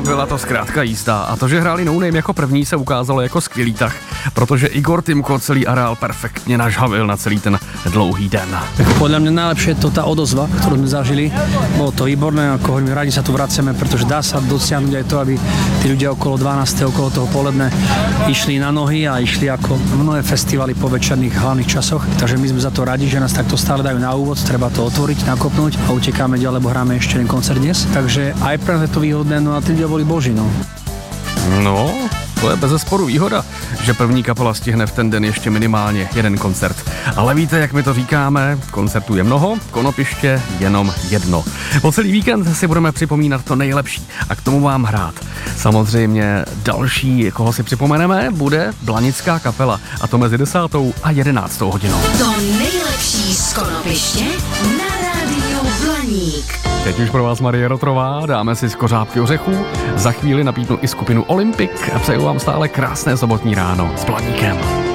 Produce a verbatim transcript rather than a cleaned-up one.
byla to zkrátka jízda. A to, že hráli No Name jako první, se ukázalo jako skvělý tah, protože Igor Timko celý areál perfektně nažhavil na celý ten dlouhý den. Podľa mňa najlepšie je to tá odozva, ktorú sme zažili. Bolo to výborné, ako hovorím, radi sa tu vraceme, pretože dá sa dosiahnuť aj to, aby tí ľudia okolo dvanásteho okolo toho Poledné išli na nohy a išli ako mnohé festivaly po večerných hlavných časoch. Takže my sme za to radi, že nás takto stále dajú na úvod, treba to otvoriť, nakopnúť a utekáme ďalej, lebo hráme ešte jeden koncert dnes. Takže aj pre nás je to výhodné, no a tí ľudia boli boží, no. No, to je bezesporu výhoda, že první kapela stihne v ten den ještě minimálně jeden koncert. Ale víte, jak my to říkáme, koncertů je mnoho, konopiště jenom jedno. Po celý víkend si budeme připomínat to nejlepší a k tomu vám hrát. Samozřejmě další, koho si připomeneme, bude blanická kapela, a to mezi desátou a jedenáctou hodinou. To nejlepší z konopiště na rádiu Blaník. Teď už pro vás Marie Rotrová, dáme si z kořápky ořechů, za chvíli napítnu i skupinu Olympik a přeju vám stále krásné sobotní ráno s Blaníkem.